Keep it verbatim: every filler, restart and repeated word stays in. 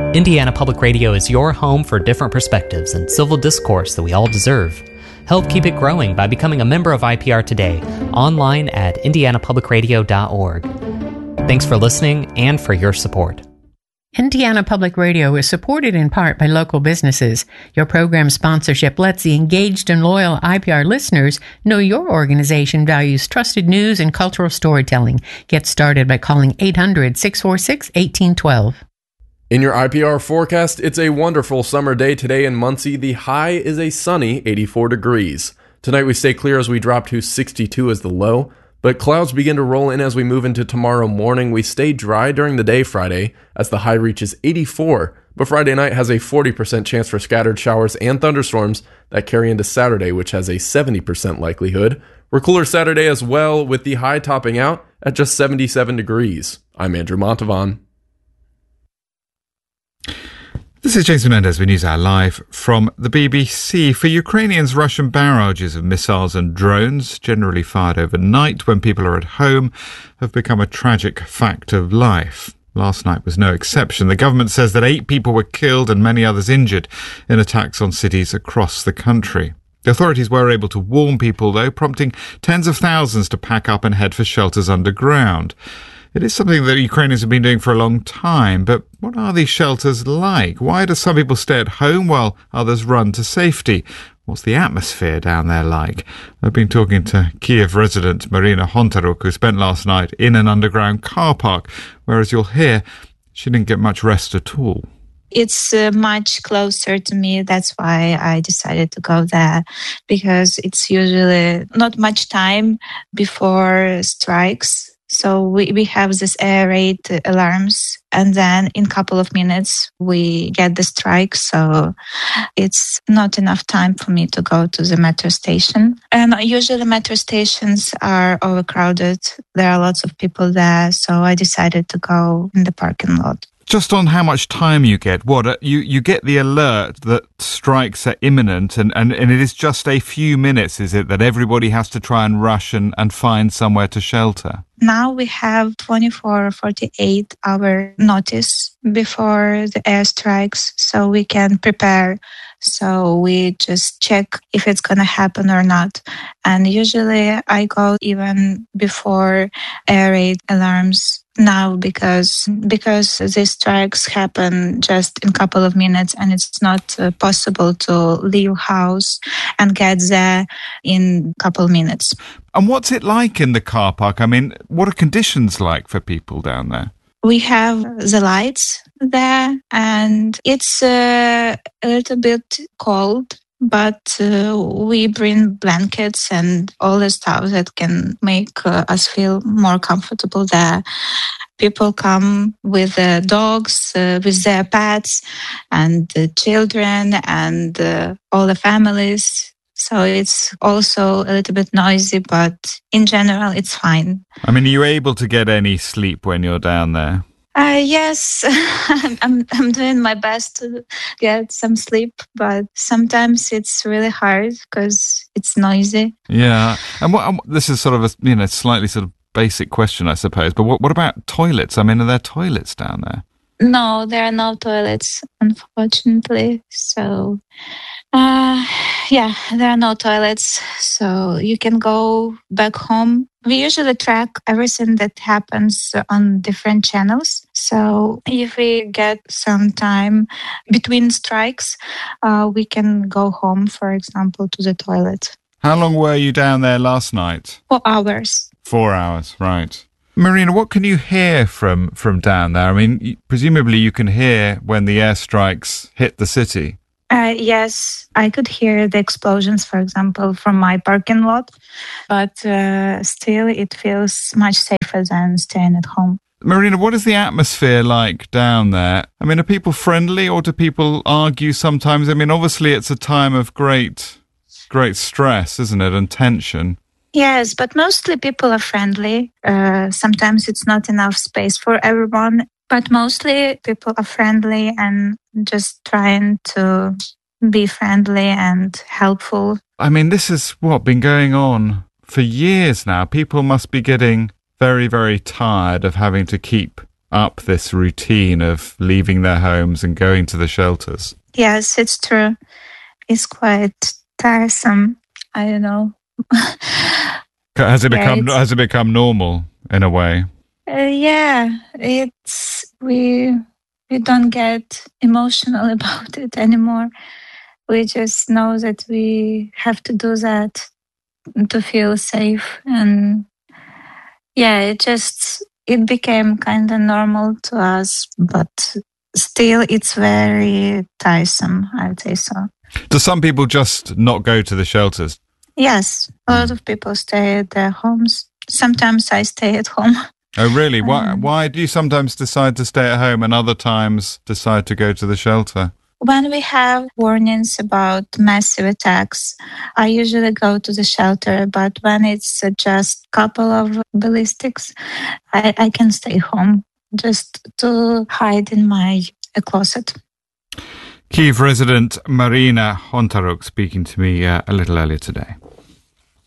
Indiana Public Radio is your home for different perspectives and civil discourse that we all deserve. Help keep it growing by becoming a member of I P R today, online at indiana public radio dot org. Thanks for listening and for your support. Indiana Public Radio is supported in part by local businesses. Your program sponsorship lets the engaged and loyal I P R listeners know your organization values trusted news and cultural storytelling. Get started by calling eight hundred, six four six, one eight one two. In your I P R forecast, it's a wonderful summer day today in Muncie. The high is a sunny eighty-four degrees. Tonight we stay clear as we drop to sixty-two as the low, but clouds begin to roll in as we move into tomorrow morning. We stay dry during the day Friday as the high reaches eighty-four, but Friday night has a forty percent chance for scattered showers and thunderstorms that carry into Saturday, which has a seventy percent likelihood. We're cooler Saturday as well, with the high topping out at just seventy-seven degrees. I'm Andrew Montavon. This is Jason Mendez with NewsHour Live from the B B C. For Ukrainians, Russian barrages of missiles and drones, generally fired overnight when people are at home, have become a tragic fact of life. Last night was no exception. The government says that eight people were killed and many others injured in attacks on cities across the country. The authorities were able to warn people, though, prompting tens of thousands to pack up and head for shelters underground. It is something that Ukrainians have been doing for a long time, but what are these shelters like? Why do some people stay at home while others run to safety? What's the atmosphere down there like? I've been talking to Kiev resident Marina Hontaruk, who spent last night in an underground car park, where, as you'll hear, she didn't get much rest at all. It's uh, much closer to me. That's why I decided to go there, because it's usually not much time before strikes. So we, we have this air raid alarms, and then in a couple of minutes we get the strike. So it's not enough time for me to go to the metro station. And usually metro stations are overcrowded. There are lots of people there. So I decided to go in the parking lot. Just on how much time you get, what, you, you get the alert that strikes are imminent, and, and, and it is just a few minutes, is it, that everybody has to try and rush and, and find somewhere to shelter? Now we have twenty-four or forty-eight hour notice before the airstrikes, so we can prepare. So we just check if it's going to happen or not. And usually I go even before air raid alarms now, because because these strikes happen just in a couple of minutes, and it's not uh, possible to leave house and get there in a couple of minutes. And what's it like in the car park? I mean, what are conditions like for people down there? We have the lights there, and it's uh, a little bit cold, but uh, we bring blankets and all the stuff that can make uh, us feel more comfortable there. People come with uh, dogs, uh, with their pets, and uh, children, and uh, all the families. So it's also a little bit noisy, but in general, it's fine. I mean, are you able to get any sleep when you're down there? Uh, yes, I'm I'm doing my best to get some sleep, but sometimes it's really hard because it's noisy. Yeah, and what um, this is sort of a you know slightly sort of basic question, I suppose. But what what about toilets? I mean, are there toilets down there? No, there are no toilets, unfortunately. So, uh, yeah, there are no toilets. So you can go back home. We usually track everything that happens on different channels. So if we get some time between strikes, uh, we can go home, for example, to the toilet. How long were you down there last night? Four hours. Four hours, right. Marina, what can you hear from, from down there? I mean, presumably you can hear when the airstrikes hit the city. Uh, yes, I could hear the explosions, for example, from my parking lot, but uh, still it feels much safer than staying at home. Marina, what is the atmosphere like down there? I mean, are people friendly, or do people argue sometimes? I mean, obviously it's a time of great, great stress, isn't it, and tension. Yes, but mostly people are friendly. Uh, sometimes it's not enough space for everyone, but mostly people are friendly and just trying to be friendly and helpful. I mean, this is what been going on for years now. People must be getting very, very tired of having to keep up this routine of leaving their homes and going to the shelters. Yes, it's true. It's quite tiresome. I don't know. Has it become yeah, has it become normal in a way? Uh, yeah, it's we we don't get emotional about it anymore. We just know that we have to do that to feel safe, and yeah, it just it became kind of normal to us, but still, it's very tiresome. I would say so. Do some people just not go to the shelters? Yes, a lot of people stay at their homes. Sometimes I stay at home. Oh, really? Why, Um, why do you sometimes decide to stay at home and other times decide to go to the shelter? When we have warnings about massive attacks, I usually go to the shelter. But when it's uh, just a couple of ballistics, I, I can stay home just to hide in my uh, closet. Kyiv resident Marina Hontaruk speaking to me uh, a little earlier today.